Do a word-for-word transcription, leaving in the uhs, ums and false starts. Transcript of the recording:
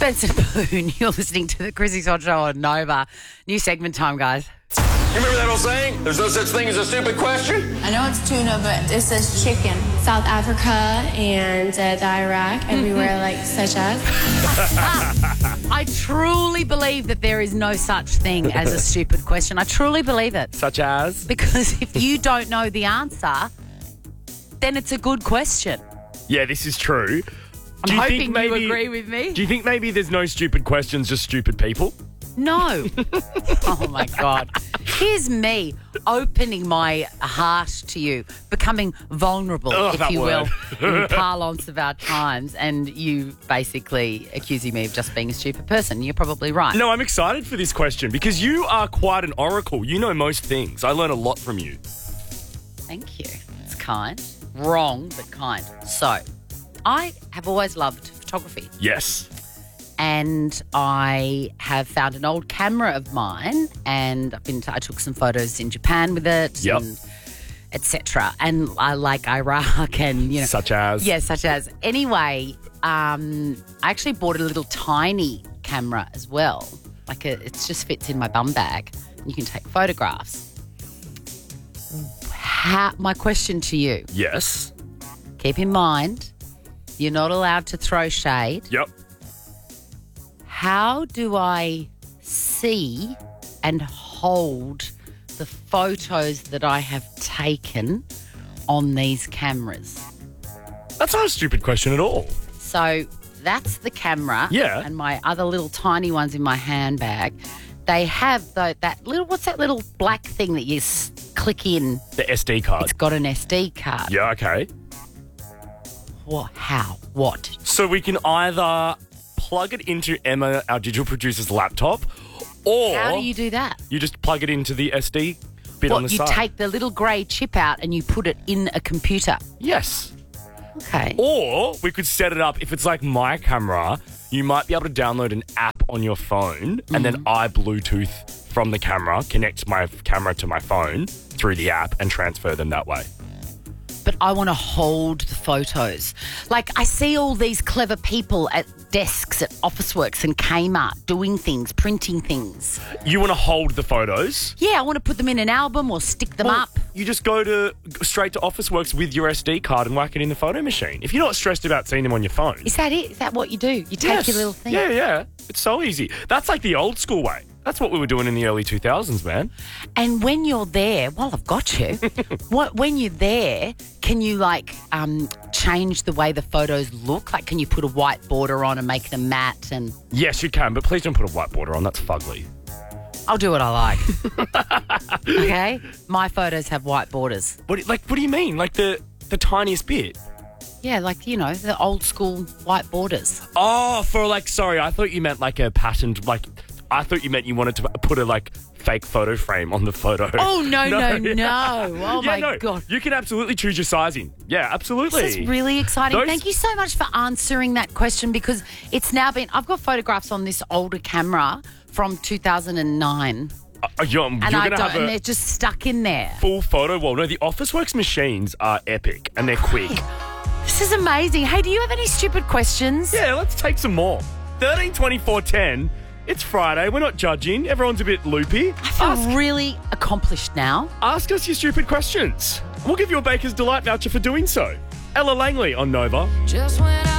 Benson Boone, you're listening to the Chrissy Todd Show on Nova. New segment time, guys. You remember that old saying? There's no such thing as a stupid question? I know it's tuna, but it says chicken. South Africa and uh, the Iraq, everywhere, like, such as. I truly believe that there is no such thing as a stupid question. I truly believe it. Such as? Because if you don't know the answer, then it's a good question. Yeah, this is true. I'm Do you hoping think maybe, you agree with me. Do you think maybe there's no stupid questions, just stupid people? No. Oh, my God. Here's me opening my heart to you, becoming vulnerable, Oh, if that you word. will, in parlance of our times, and you basically accusing me of just being a stupid person. You're probably right. No, I'm excited for this question because you are quite an oracle. You know most things. I learn a lot from you. Thank you. It's kind. Wrong, but kind. So, I have always loved photography. Yes. And I have found an old camera of mine, and I've been to, I took some photos in Japan with it, Yep. and et cetera. And I like Iraq, and you know, Such as? yeah, such as. Anyway, um, I actually bought a little tiny camera as well. Like a, it just fits in my bum bag, and you can take photographs. How, my question to you: Yes. keep in mind, you're not allowed to throw shade. Yep. How do I see and hold the photos that I have taken on these cameras? That's not a stupid question at all. So that's the camera. Yeah. And my other little tiny ones in my handbag. They have the, that little, what's that little black thing that you s- click in? The S D card. It's got an S D card. Yeah, okay. What? How? What? So we can either plug it into Emma, our digital producer's laptop, or How do you do that? you just plug it into the S D bit on the What, you side. take the little grey chip out and you put it in a computer? Yes. Okay. Or we could set it up, if it's like my camera, you might be able to download an app on your phone and then I Bluetooth from the camera, connect my camera to my phone through the app and transfer them that way. But I want to hold the photos. Like, I see all these clever people at desks at Officeworks and Kmart doing things, printing things. You want to hold the photos? Yeah, I want to put them in an album or stick them Well, up. You just go to straight to Officeworks with your S D card and whack it in the photo machine. If you're not stressed about seeing them on your phone. Is that it? Is that what you do? You take Yes. your little thing? Yeah, yeah. It's so easy. That's like the old school way. That's what we were doing in the early two thousands, man. And when you're there, well, I've got you. What when you're there, can you like um, change the way the photos look? Like, can you put a white border on and make them matte? And Yes, you can, but please don't put a white border on. That's fugly. I'll do what I like. Okay, my photos have white borders. What? do- Like, what do you mean? Like the the tiniest bit? Yeah, like, you know, the old school white borders. Oh, for like, sorry, I thought you meant like a patterned, like, I thought you meant you wanted to put a like fake photo frame on the photo. Oh, no, no, no. yeah. Oh, Yeah, my no, God. You can absolutely choose your sizing. Yeah, absolutely. This is really exciting. Those- Thank you so much for answering that question, because it's now been, I've got photographs on this older camera from two thousand nine. Uh, you're you're And I going to don't, have and a they're just stuck in there. full photo wall. No, the Officeworks machines are epic and they're quick. This is amazing. Hey, do you have any stupid questions? Yeah, let's take some more. thirteen twenty-four ten. It's Friday. We're not judging. Everyone's a bit loopy. I feel Ask, really accomplished now. ask us your stupid questions. We'll give you a Baker's Delight voucher for doing so. Ella Langley on Nova. Just when I